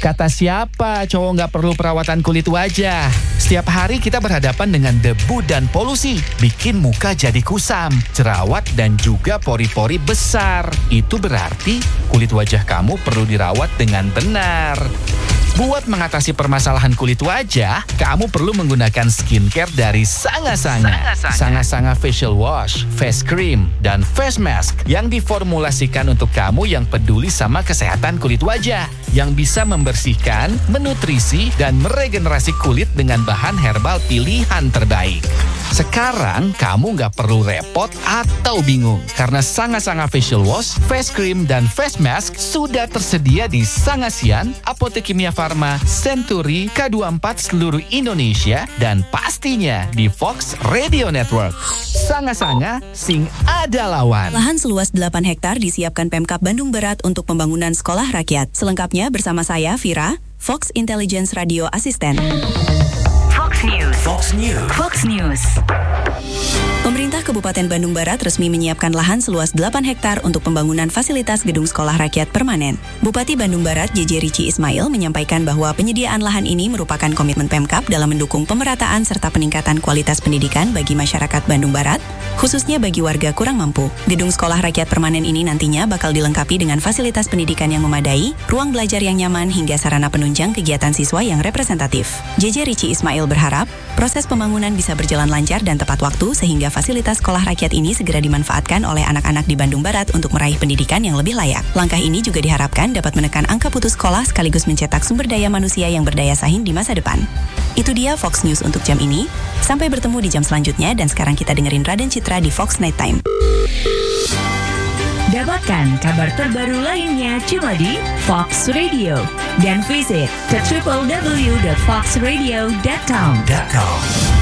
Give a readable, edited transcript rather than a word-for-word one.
Kata siapa cowok nggak perlu perawatan kulit wajah? Setiap hari kita berhadapan dengan debu dan polusi. Bikin muka jadi kusam, jerawat, dan juga pori-pori besar. Itu berarti kulit wajah kamu perlu dirawat dengan benar. Buat mengatasi permasalahan kulit wajah, kamu perlu menggunakan skincare dari Sanga-Sanga. Sanga-Sanga Facial Wash, Face Cream, dan Face Mask yang diformulasikan untuk kamu yang peduli sama kesehatan kulit wajah. Yang bisa membersihkan, menutrisi, dan meregenerasi kulit dengan bahan herbal pilihan terbaik. Sekarang kamu nggak perlu repot atau bingung karena Sanga-Sanga Facial Wash, Face Cream, dan Face Mask sudah tersedia di Sangasian, Apotek Kimia Farma, Century, K24 seluruh Indonesia, dan pastinya di Fox Radio Network. Sanga-Sanga, sing ada lawan. Lahan seluas 8 hektar disiapkan Pemkab Bandung Barat untuk pembangunan sekolah rakyat. Selengkapnya bersama saya, Vira, Fox Intelligence Radio Asisten. Fox News. Fox News. Fox News. Pemerintah Kabupaten Bandung Barat resmi menyiapkan lahan seluas 8 hektar untuk pembangunan fasilitas gedung sekolah rakyat permanen. Bupati Bandung Barat, JJ Rici Ismail, menyampaikan bahwa penyediaan lahan ini merupakan komitmen Pemkab dalam mendukung pemerataan serta peningkatan kualitas pendidikan bagi masyarakat Bandung Barat, khususnya bagi warga kurang mampu. Gedung sekolah rakyat permanen ini nantinya bakal dilengkapi dengan fasilitas pendidikan yang memadai, ruang belajar yang nyaman, hingga sarana penunjang kegiatan siswa yang representatif. JJ Rici Ismail berharap proses pembangunan bisa berjalan lancar dan tepat waktu sehingga fasilitas sekolah rakyat ini segera dimanfaatkan oleh anak-anak di Bandung Barat untuk meraih pendidikan yang lebih layak. Langkah ini juga diharapkan dapat menekan angka putus sekolah sekaligus mencetak sumber daya manusia yang berdaya saing di masa depan. Itu dia Fox News untuk jam ini. Sampai bertemu di jam selanjutnya dan sekarang kita dengerin Raden Citra di Fox Night Time. Dapatkan kabar terbaru lainnya cuma di Fox Radio dan visit ke www.foxradio.com.